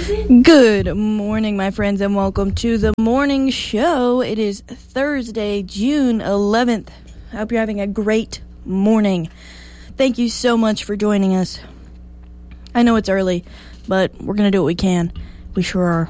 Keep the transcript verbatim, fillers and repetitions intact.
Good morning, my friends, and welcome to the morning show. It is Thursday, June eleventh. I hope you're having a great morning. Thank you so much for joining us. I know it's early, but we're going to do what we can. We sure are.